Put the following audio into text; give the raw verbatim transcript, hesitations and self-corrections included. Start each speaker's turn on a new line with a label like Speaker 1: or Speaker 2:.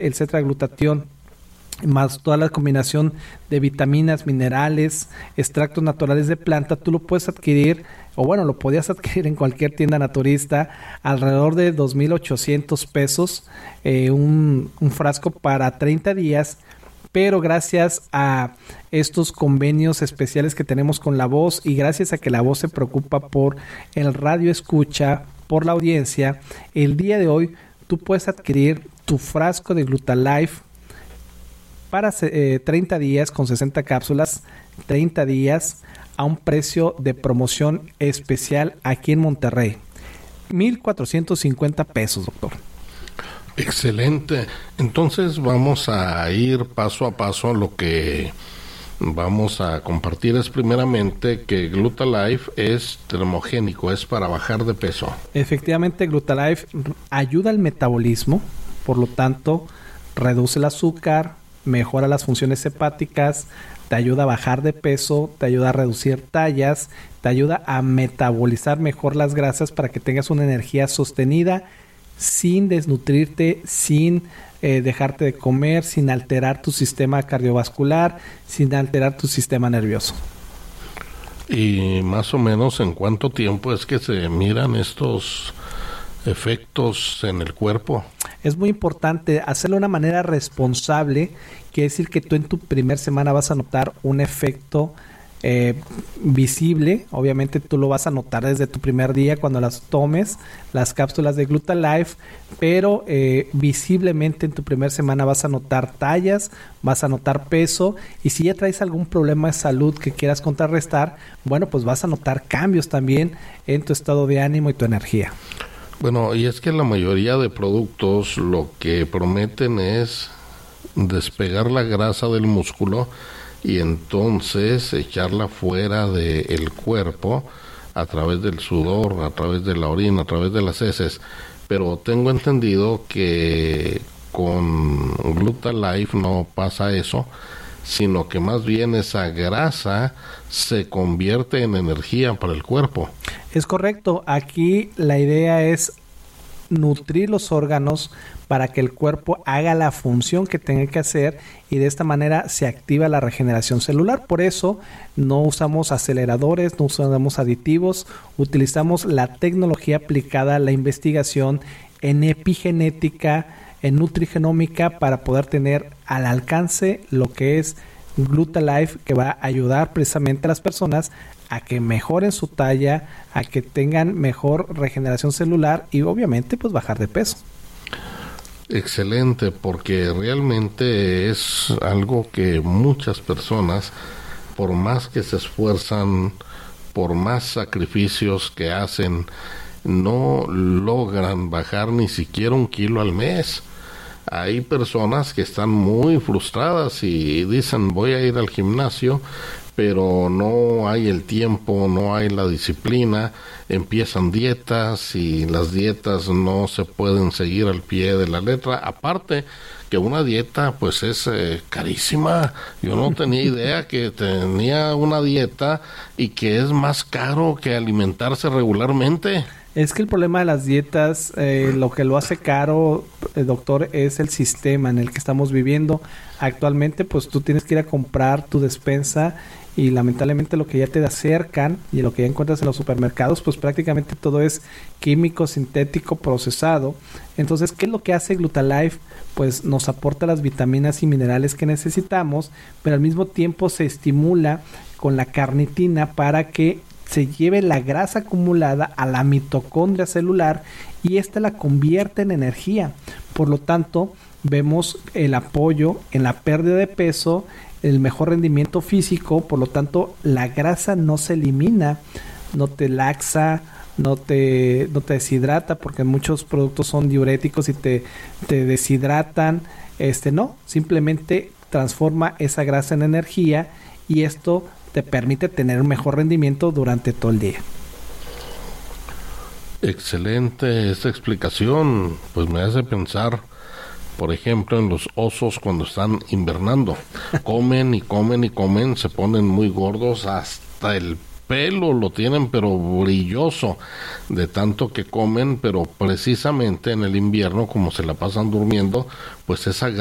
Speaker 1: el cetraglutatión más toda la combinación de vitaminas, minerales, extractos naturales de planta, tú lo puedes adquirir, o bueno, lo podías adquirir en cualquier tienda naturista, alrededor de dos mil ochocientos pesos, eh, un, un frasco para treinta días, pero gracias a estos convenios especiales que tenemos con La Voz y gracias a que La Voz se preocupa por el radio escucha, por la audiencia, el día de hoy tú puedes adquirir tu frasco de Glutalife para eh, treinta días con sesenta cápsulas, treinta días a un precio de promoción especial aquí en Monterrey. mil cuatrocientos cincuenta pesos, doctor.
Speaker 2: Excelente. Entonces vamos a ir paso a paso. Lo que vamos a compartir es primeramente que Glutalife es termogénico, es para bajar de peso.
Speaker 1: Efectivamente, Glutalife ayuda al metabolismo, por lo tanto, reduce el azúcar, mejora las funciones hepáticas, te ayuda a bajar de peso, te ayuda a reducir tallas, te ayuda a metabolizar mejor las grasas para que tengas una energía sostenida sin desnutrirte, sin eh, dejarte de comer, sin alterar tu sistema cardiovascular, sin alterar tu sistema nervioso.
Speaker 2: ¿Y más o menos en cuánto tiempo es que se miran estos efectos en el cuerpo?
Speaker 1: Es muy importante hacerlo de una manera responsable, quiere decir que tú en tu primer semana vas a notar un efecto eh, visible. Obviamente tú lo vas a notar desde tu primer día cuando las tomes, las cápsulas de Glutalife, pero eh, visiblemente en tu primer semana vas a notar tallas, vas a notar peso, y si ya traes algún problema de salud que quieras contrarrestar, bueno, pues vas a notar cambios también en tu estado de ánimo y tu energía.
Speaker 2: Bueno, y es que la mayoría de productos lo que prometen es despegar la grasa del músculo y entonces echarla fuera del cuerpo a través del sudor, a través de la orina, a través de las heces. Pero tengo entendido que con Glutalife no pasa eso, sino que más bien esa grasa se convierte en energía para el cuerpo.
Speaker 1: Es correcto. Aquí la idea es nutrir los órganos para que el cuerpo haga la función que tenga que hacer y de esta manera se activa la regeneración celular. Por eso no usamos aceleradores, no usamos aditivos, utilizamos la tecnología aplicada a la investigación en epigenética, en nutrigenómica, para poder tener al alcance lo que es Glutalife, que va a ayudar precisamente a las personas a que mejoren su talla, a que tengan mejor regeneración celular y obviamente pues bajar de peso.
Speaker 2: Excelente, porque realmente es algo que muchas personas, por más que se esfuerzan, por más sacrificios que hacen, no logran bajar ni siquiera un kilo al mes. Hay personas que están muy frustradas y dicen voy a ir al gimnasio, pero no hay el tiempo, no hay la disciplina, empiezan dietas y las dietas no se pueden seguir al pie de la letra. Aparte que una dieta pues es eh, carísima. Yo no tenía idea que tenía una dieta y que es más caro que alimentarse regularmente.
Speaker 1: Es que el problema de las dietas, eh, lo que lo hace caro, eh, doctor, es el sistema en el que estamos viviendo. Actualmente, pues tú tienes que ir a comprar tu despensa y lamentablemente lo que ya te acercan y lo que ya encuentras en los supermercados, pues prácticamente todo es químico, sintético, procesado. Entonces, ¿qué es lo que hace Glutalife? Pues nos aporta las vitaminas y minerales que necesitamos, pero al mismo tiempo se estimula con la carnitina para que se lleve la grasa acumulada a la mitocondria celular y ésta la convierte en energía. Por lo tanto, vemos el apoyo en la pérdida de peso, el mejor rendimiento físico. Por lo tanto, la grasa no se elimina, no te laxa, no te, no te deshidrata, porque muchos productos son diuréticos y te, te deshidratan. Este no, simplemente transforma esa grasa en energía y esto te permite tener un mejor rendimiento durante todo el día.
Speaker 2: Excelente esta explicación, pues me hace pensar, por ejemplo, en los osos cuando están invernando. Comen y comen y comen, se ponen muy gordos hasta el pelo lo tienen pero brilloso de tanto que comen, pero precisamente en el invierno, como se la pasan durmiendo, pues esa